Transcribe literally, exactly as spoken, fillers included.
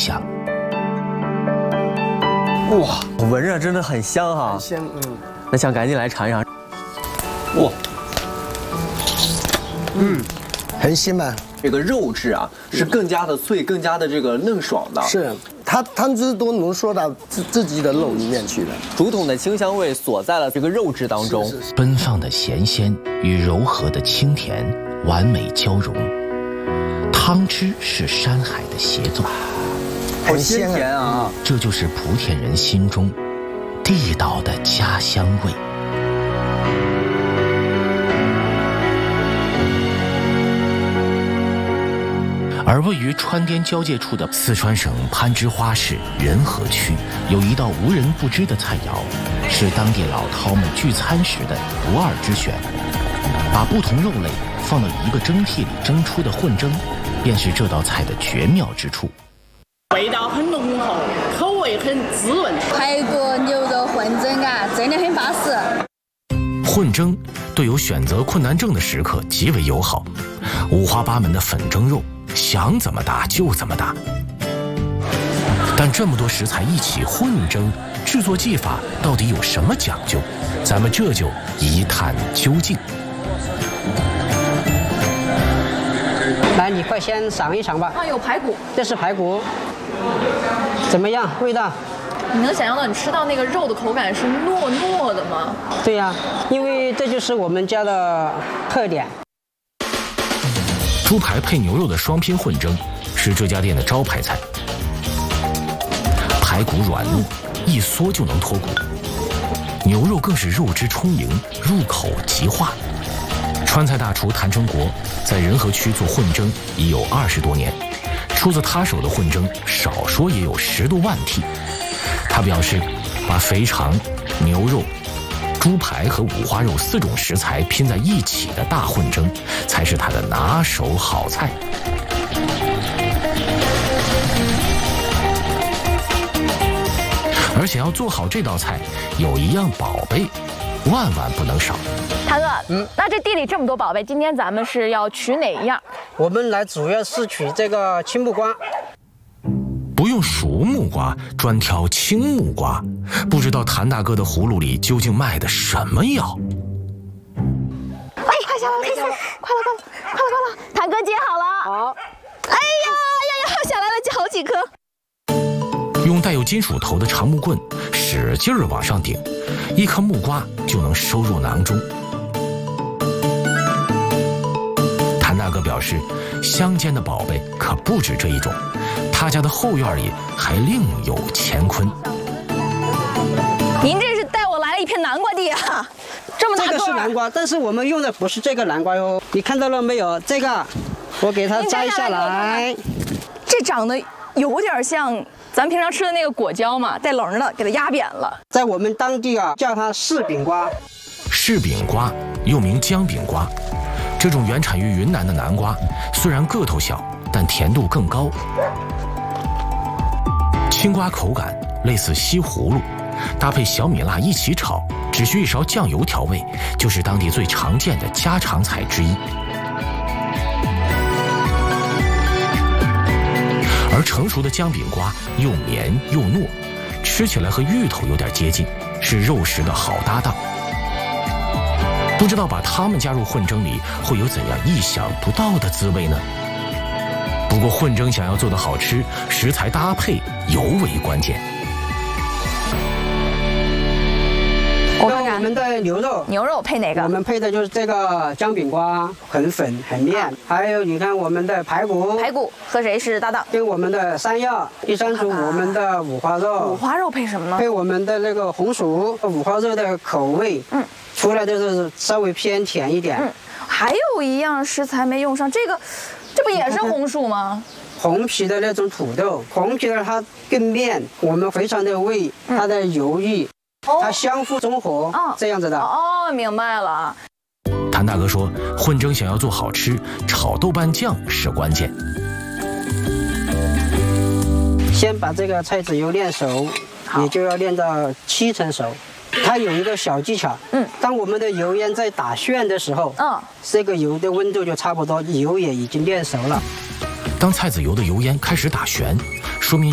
香。 哇，闻着真的很香哈， 很香，嗯。 那想赶紧来尝一尝。哇， 嗯，很鲜嘛。 这个肉质啊是更加的脆，更加的这个嫩爽的。 是，它汤汁都浓缩到自自己的肉里面去了。 竹筒的清香味锁在了这个肉质当中， 是是是奔放的咸鲜与柔和的清甜完美交融，汤汁是山海的协奏， 很鲜甜啊！ 这就是莆田人心中地道的家乡味。而位于川滇交界处的四川省攀枝花市仁和区，有一道无人不知的菜肴，是当地老饕们聚餐时的不二之选。把不同肉类放到一个蒸屉里蒸出的混蒸，便是这道菜的绝妙之处。 味道很浓厚，口味很滋润。 排骨牛肉混蒸啊，真的很巴适。 混蒸对有选择困难症的食客极为友好，五花八门的粉蒸肉。想怎么打就怎么打，但这么多食材一起混蒸，制作技法到底有什么讲究？咱们这就一探究竟。 来，你快先尝一尝吧。 啊，有排骨， 这是排骨，怎么样？味道？ 你能想象到你吃到那个肉的口感是糯糯的吗？ 对呀、啊，因为这就是我们家的特点。 猪排配牛肉的双拼混蒸是这家店的招牌菜。排骨软糯，一嗦就能脱骨；牛肉更是肉汁充盈，入口即化。川菜大厨谭成国在仁和区做混蒸已有二十多年，出自他手的混蒸少说也有十多万屉。他表示，把肥肠、牛肉、猪排和五花肉四种食材拼在一起的大混蒸，才是他的拿手好菜。而想要做好这道菜，有一样宝贝，万万不能少。 谭哥，嗯，那这地里这么多宝贝，今天咱们是要取哪一样？ 我们来主要是取这个青木瓜。 不用熟木瓜，专挑青木瓜，不知道谭大哥的葫芦里究竟卖的什么药？ 哎，快下来了，快下来了，快了，快了，快了，快了！谭哥接好了。 好。 哎呀呀呀，下来了，好几颗。 用带有金属头的长木棍使劲儿往上顶，一颗木瓜就能收入囊中。谭大哥表示，乡间的宝贝可不止这一种，他家的后院里还另有乾坤。 您这是带我来了一片南瓜地啊，这么大个。 这个是南瓜，但是我们用的不是这个南瓜哟，你看到了没有？这个，我给它摘下来。 这长得有点像咱平常吃的那个果椒嘛，带棱的，给它压扁了。 在我们当地啊，叫它柿饼瓜。 柿饼瓜又名姜饼瓜，这种原产于云南的南瓜，虽然个头小，但甜度更高。青瓜口感类似西葫芦，搭配小米辣一起炒，只需一勺酱油调味，就是当地最常见的家常菜之一。而成熟的姜饼瓜又绵又糯，吃起来和芋头有点接近，是肉食的好搭档。不知道把它们加入混蒸里会有怎样意想不到的滋味呢？不过混蒸想要做得好吃，食材搭配尤为关键。 我看看我们的牛肉， 牛肉配哪个？ 我们配的就是这个姜饼瓜，很粉很面。还有你看我们的排骨， 排骨和谁是搭档？ 跟我们的山药。第三组我们的五花肉， 五花肉配什么呢？ 配我们的那个红薯。五花肉的口味，嗯，出来就是稍微偏甜一点。嗯， 还有一样食材没用上，这个，这不也是红薯吗？ 红皮的那种土豆，红皮的它更面，我们非常的味，它的油腻。它相互中和，哦、这样子的。 哦，明白了。 谭大哥说，混蒸想要做好吃，炒豆瓣酱是关键。 先把这个菜籽油炼熟，也就要炼到七成熟。它有一个小技巧，嗯，当我们的油烟在打旋的时候，嗯，这个油的温度就差不多，油也已经炼熟了。 当菜籽油的油烟开始打旋，说明